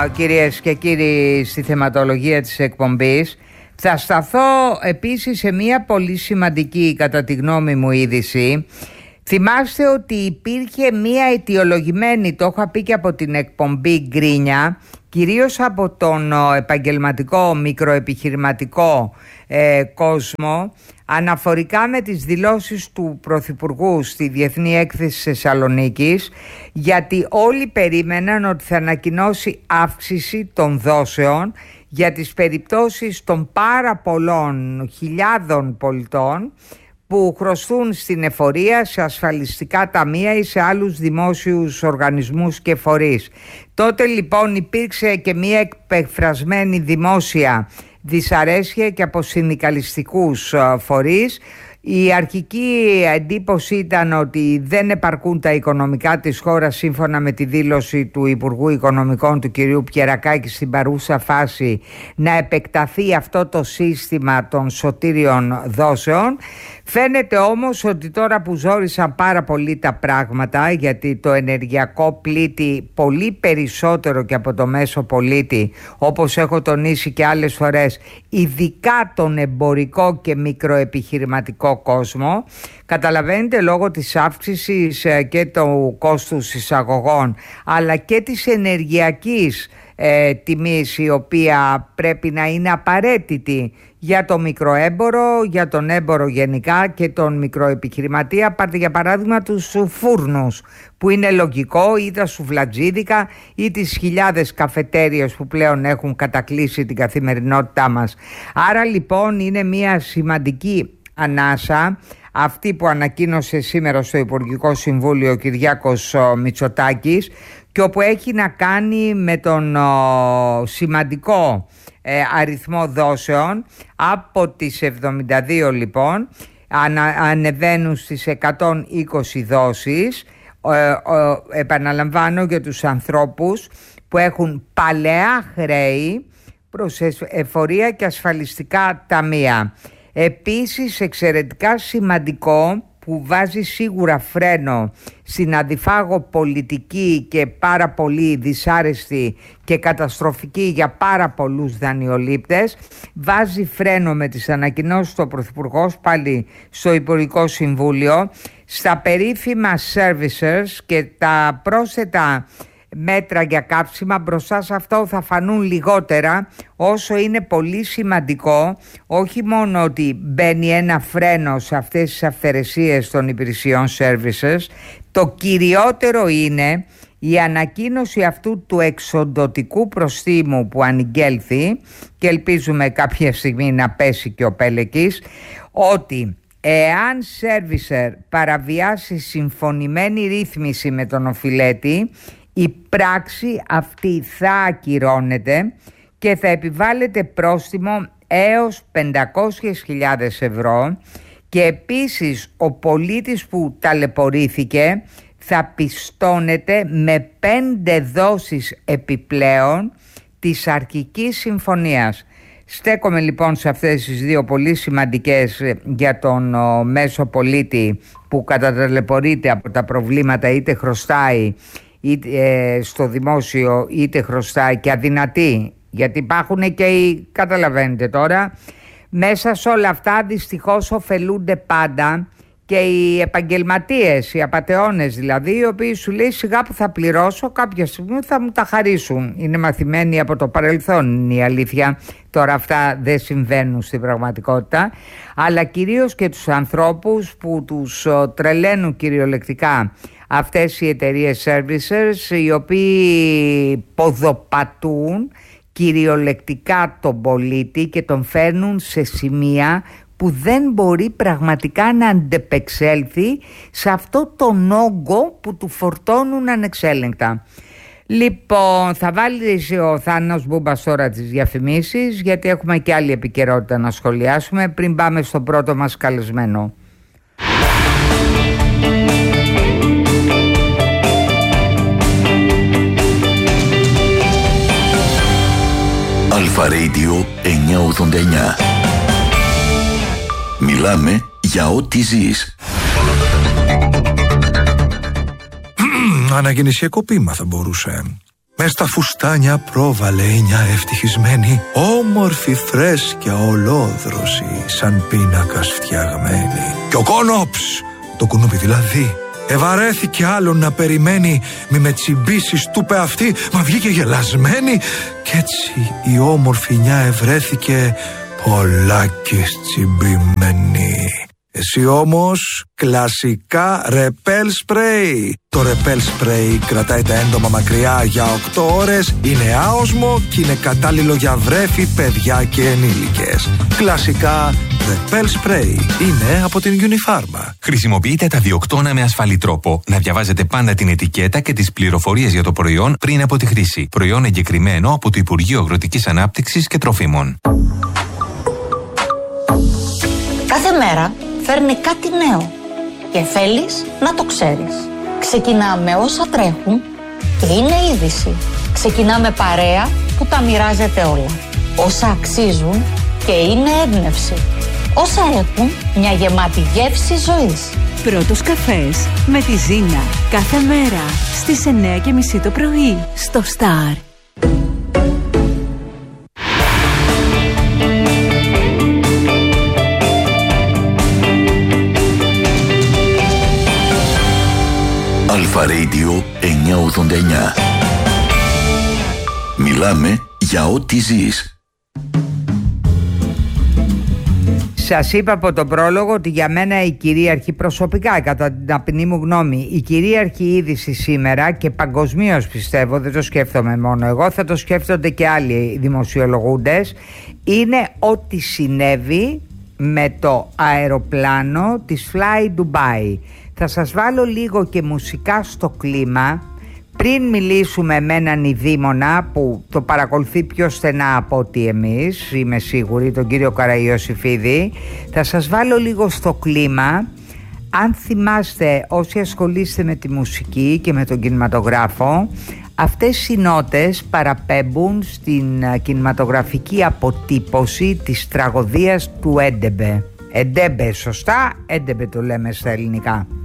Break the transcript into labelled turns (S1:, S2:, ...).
S1: κυρίες και κύριοι, στη θεματολογία της εκπομπής. Θα σταθώ επίσης σε μια πολύ σημαντική, κατά τη γνώμη μου, είδηση. Θυμάστε ότι υπήρχε μια αιτιολογημένη, το είχα πει και από την εκπομπή, γκρίνια, κυρίως από τον επαγγελματικό μικροεπιχειρηματικό κόσμο, αναφορικά με τις δηλώσεις του Πρωθυπουργού στη Διεθνή Έκθεση Θεσσαλονίκης, γιατί όλοι περίμεναν ότι θα ανακοινώσει αύξηση των δόσεων για τις περιπτώσεις των πάρα πολλών χιλιάδων πολιτών που χρωστούν στην εφορία, σε ασφαλιστικά ταμεία ή σε άλλους δημόσιους οργανισμούς και φορείς. Τότε λοιπόν υπήρξε και μια εκπεφρασμένη δημόσια δυσαρέσκεια και από συνδικαλιστικούς φορείς. Η αρχική εντύπωση ήταν ότι δεν επαρκούν τα οικονομικά της χώρας, σύμφωνα με τη δήλωση του Υπουργού Οικονομικών του κυρίου Πιερακάκη στην παρούσα φάση, να επεκταθεί αυτό το σύστημα των σωτήριων δόσεων. Φαίνεται όμως ότι τώρα που ζόρισαν πάρα πολύ τα πράγματα, γιατί το ενεργειακό πλήττει πολύ περισσότερο και από το μέσο πολίτη, όπως έχω τονίσει και άλλες φορές, ειδικά τον εμπορικό και μικροεπιχειρηματικό κόσμο, καταλαβαίνετε, λόγω της αύξησης και του κόστους εισαγωγών αλλά και της ενεργειακής τιμής, η οποία πρέπει να είναι απαραίτητη για το μικροέμπορο, για τον έμπορο γενικά και τον μικροεπιχειρηματία. Πάρτε για παράδειγμα τους φούρνους, που είναι λογικό, ή τα σουβλατζίδικα ή τις χιλιάδες καφετέριες που πλέον έχουν κατακλείσει την καθημερινότητά μας. Άρα λοιπόν είναι μια σημαντική ανάσα αυτή που ανακοίνωσε σήμερα στο Υπουργικό Συμβούλιο ο Κυριάκος Μητσοτάκης, και όπου έχει να κάνει με τον σημαντικό αριθμό δόσεων. Από τις 72 λοιπόν ανεβαίνουν στις 120 δόσεις. Επαναλαμβάνω, για τους ανθρώπους που έχουν παλαιά χρέη προς εφορία και ασφαλιστικά ταμεία. Επίσης, εξαιρετικά σημαντικό, που βάζει σίγουρα φρένο στην αδιφάγω πολιτική και πάρα πολύ δυσάρεστη και καταστροφική για πάρα πολλούς δανειολήπτες, βάζει φρένο με τις ανακοινώσεις του Πρωθυπουργός, πάλι στο Υπουργικό Συμβούλιο, στα περίφημα servicers, και τα πρόσθετα μέτρα για κάψιμα μπροστά σε αυτό θα φανούν λιγότερα, όσο είναι πολύ σημαντικό όχι μόνο ότι μπαίνει ένα φρένο σε αυτές τις αυθαιρεσίες των υπηρεσιών services, το κυριότερο είναι η ανακοίνωση αυτού του εξοντωτικού προστίμου που ανηγγέλθη, και ελπίζουμε κάποια στιγμή να πέσει και ο πέλεκης, ότι εάν servicer παραβιάσει συμφωνημένη ρύθμιση με τον οφειλέτη, η πράξη αυτή θα ακυρώνεται και θα επιβάλλεται πρόστιμο έως 500.000 ευρώ, και επίσης ο πολίτης που ταλαιπωρήθηκε θα πιστώνεται με 5 δόσεις επιπλέον της αρχικής συμφωνίας. Στέκομαι λοιπόν σε αυτές τις δύο πολύ σημαντικές για τον μέσο πολίτη που καταταλαιπωρείται από τα προβλήματα, είτε χρωστάει στο δημόσιο είτε χρωστάει και αδυνατεί, γιατί υπάρχουν και οι, καταλαβαίνετε τώρα, μέσα σε όλα αυτά δυστυχώς ωφελούνται πάντα και οι επαγγελματίες, οι απατεώνες δηλαδή, οι οποίοι σου λέει σιγά που θα πληρώσω κάποια στιγμή θα μου τα χαρίσουν. Είναι μαθημένοι από το παρελθόν, είναι η αλήθεια. Τώρα αυτά δεν συμβαίνουν στην πραγματικότητα, αλλά κυρίως και τους ανθρώπους που τους τρελαίνουν κυριολεκτικά αυτές οι εταιρείες servicers, οι οποίοι ποδοπατούν κυριολεκτικά τον πολίτη και τον φέρνουν σε σημεία που δεν μπορεί πραγματικά να αντεπεξέλθει σε αυτό τον όγκο που του φορτώνουν ανεξέλεγκτα. Λοιπόν, θα βάλει ο Θάνος Μπούμπας τώρα τις διαφημίσεις, γιατί έχουμε και άλλη επικαιρότητα να σχολιάσουμε πριν πάμε στον πρώτο μας καλεσμένο.
S2: Αλφα Radio 989. Μιλάμε για ό,τι ζεις.
S3: Αναγεννησιακό ποίημα θα μπορούσε Μες στα φουστάνια πρόβαλε η νιά ευτυχισμένη, όμορφη, φρέσκια, ολόδρωση, σαν πίνακας φτιαγμένη. Και ο Κόνοψ, το κουνούπι δηλαδή, ευαρέθηκε άλλον να περιμένει. «Μη με τσιμπήσεις», του είπε αυτή, μα βγήκε γελασμένη. Κι έτσι η όμορφη νιά ευρέθηκε πολλάκις τσιμπημένη. Εσύ όμως κλασικά ρεπέλ σπρέι. Το ρεπέλ σπρέι κρατάει τα έντομα μακριά για 8 ώρες, είναι άοσμο και είναι κατάλληλο για βρέφη, παιδιά και ενήλικες. Κλασικά ρεπέλ σπρέι είναι από την Unifarma.
S4: Χρησιμοποιείτε τα διοκτώνα με ασφαλή τρόπο. Να διαβάζετε πάντα την ετικέτα και τις πληροφορίες για το προϊόν πριν από τη χρήση. Προϊόν εγκεκριμένο από το Υπουργείο Αγροτικής Ανάπτυξης και Τροφίμων.
S5: Κάθε μέρα φέρνει κάτι νέο και θέλεις να το ξέρεις. Ξεκινάμε όσα τρέχουν και είναι είδηση. Ξεκινάμε παρέα που τα μοιράζεται όλα. Όσα αξίζουν και είναι έμπνευση. Όσα έχουν μια γεμάτη γεύση ζωής.
S6: Πρώτος καφές με τη Ζήνα. Κάθε μέρα στις 9:30 το πρωί στο Star.
S2: Αλφα Radio 989. Μιλάμε για ό,τι ζεις.
S1: Σας είπα από τον πρόλογο ότι για μένα η κυρίαρχη, προσωπικά κατά την ταπεινή μου γνώμη, η κυρίαρχη είδηση σήμερα και παγκοσμίως πιστεύω, δεν το σκέφτομαι μόνο εγώ, θα το σκέφτονται και άλλοι δημοσιολογούντες, είναι ό,τι συνέβη με το αεροπλάνο της Fly Dubai. Θα σας βάλω λίγο και μουσικά στο κλίμα πριν μιλήσουμε με έναν ειδήμονα που το παρακολουθεί πιο στενά από ότι εμείς, είμαι σίγουρη, τον κύριο Καραϊωσήφιδη. Θα σας βάλω λίγο στο κλίμα. Αν θυμάστε, όσοι ασχολείστε με τη μουσική και με τον κινηματογράφο, αυτές οι νότες παραπέμπουν στην κινηματογραφική αποτύπωση της τραγωδίας του Έντεμπε. Εντέμπε, σωστά, Έντεμπε το λέμε στα ελληνικά.